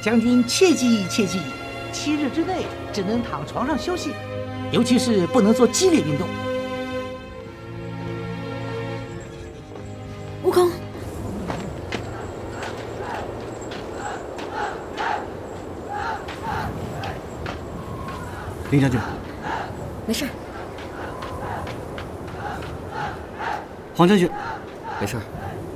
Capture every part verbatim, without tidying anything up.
将军切记切记，七日之内只能躺床上休息，尤其是不能做激烈运动。 悟空， 林将军， 没事。 黄将军， 没事。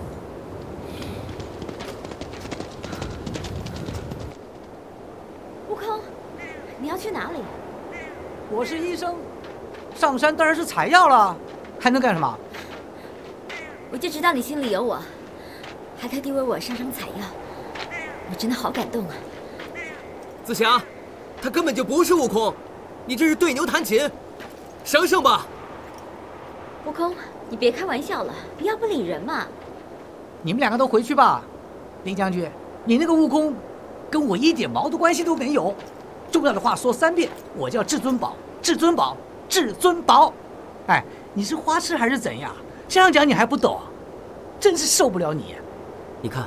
悟空，你要去哪里？ 我是医生，上山当然是采药了，还能干什么？ 我就知道你心里有我，还特地为我上山采药，我真的好感动啊！ 子霞，他根本就不是悟空，你这是对牛弹琴，省省吧！ 悟空，你别开玩笑了，不要不理人嘛！ 你们两个都回去吧。林将军，你那个悟空，跟我一点毛的关系都没有。重要的话说三遍，我叫至尊宝，至尊宝，至尊宝。哎，你是花痴还是怎样？这样讲你还不懂，真是受不了你。 你看，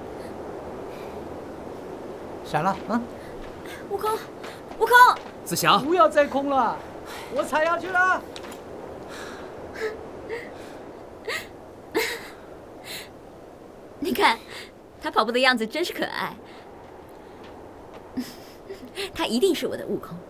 闪了，嗯。 悟空，悟空， 子霞， 不要再空了，我采药去了。 你看，他跑步的样子真是可爱。他一定是我的悟空。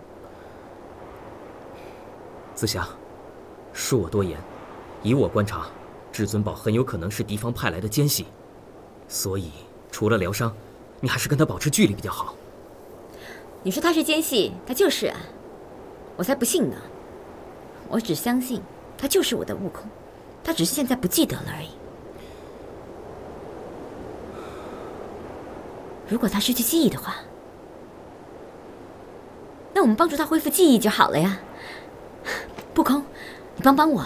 子霞，恕我多言，以我观察，至尊宝很有可能是敌方派来的奸细，所以除了疗伤，你还是跟他保持距离比较好。 你说他是奸细，他就是啊，我才不信呢。我只相信他就是我的悟空，他只是现在不记得了而已。如果他失去记忆的话，那我们帮助他恢复记忆就好了呀。悟空，你帮帮我。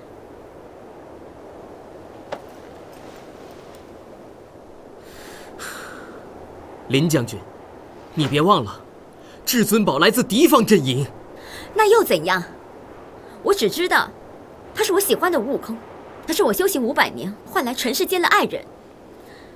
林将军，你别忘了，至尊宝来自敌方阵营。 那又怎样？我只知道，他是我喜欢的悟空，他是我修行五百年换来尘世间的爱人。